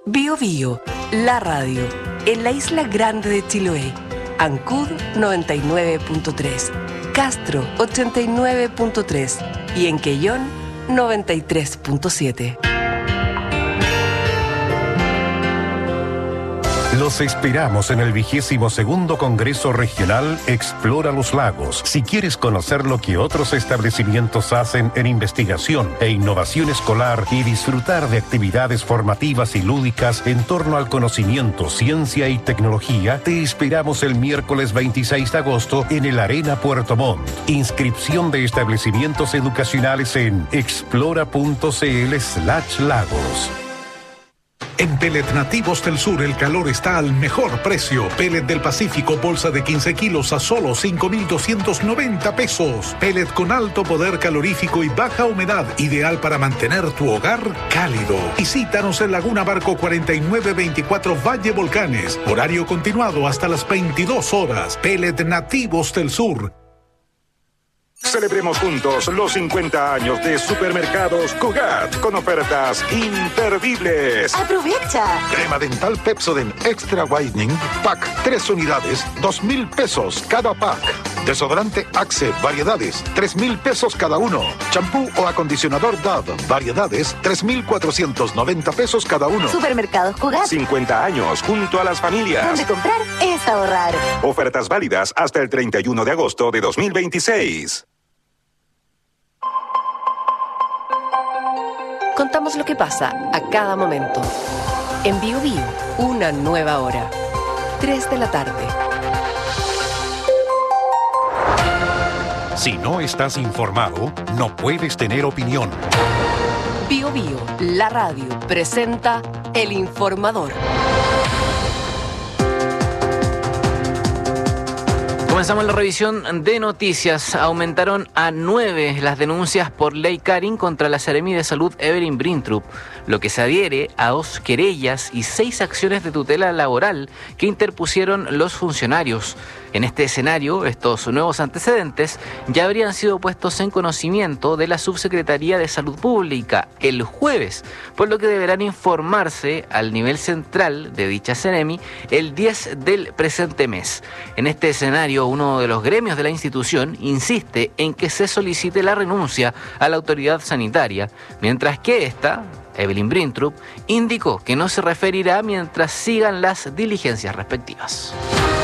Bio Bio, la radio, en la isla grande de Chiloé. Ancud 99.3, Castro 89.3 y en Quellón 93.7. Los esperamos en el 22º Congreso Regional Explora los Lagos. Si quieres conocer lo que otros establecimientos hacen en investigación e innovación escolar y disfrutar de actividades formativas y lúdicas en torno al conocimiento, ciencia y tecnología, te esperamos el miércoles 26 de agosto en el Arena Puerto Montt. Inscripción de establecimientos educacionales en explora.cl/lagos. En Pellet Nativos del Sur el calor está al mejor precio. Pellet del Pacífico, bolsa de 15 kilos a solo 5.290 pesos. Pellet con alto poder calorífico y baja humedad, ideal para mantener tu hogar cálido. Visítanos en Laguna Barco 4924 Valle Volcanes. Horario continuado hasta las 22 horas. Pellet Nativos del Sur. Celebremos juntos los 50 años de Supermercados Cugat con ofertas imperdibles. ¡Aprovecha! Crema dental Pepsodent Extra Whitening, pack 3 unidades, 2,000 pesos cada pack. Desodorante Axe, variedades, 3,000 pesos cada uno. Champú o acondicionador Dove, variedades, 3,490 pesos cada uno. Supermercados Cugat. 50 años junto a las familias. Donde comprar es ahorrar. Ofertas válidas hasta el 31 de agosto de 2026. Contamos lo que pasa a cada momento. En Bio Bio, una nueva hora. 3 de la tarde. Si no estás informado, no puedes tener opinión. Bio Bio, la radio, presenta El Informador. Comenzamos la revisión de noticias. Aumentaron a 9 las denuncias por ley Karin contra la Seremi de Salud Evelyn Brintrup, lo que se adhiere a 2 querellas y 6 acciones de tutela laboral que interpusieron los funcionarios. En este escenario, estos nuevos antecedentes ya habrían sido puestos en conocimiento de la Subsecretaría de Salud Pública el jueves, por lo que deberán informarse al nivel central de dicha Seremi el 10 del presente mes. En este escenario, uno de los gremios de la institución insiste en que se solicite la renuncia a la autoridad sanitaria, mientras que esta, Evelyn Brintrup, indicó que no se referirá mientras sigan las diligencias respectivas.